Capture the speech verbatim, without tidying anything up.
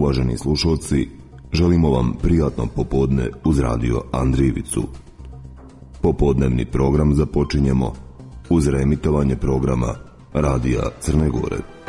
Uvaženi slušalci, želimo vam prijatno popodne uz radio Andrijevicu. Popodnevni program započinjemo uz reemitovanje programa Radija Crne Gore.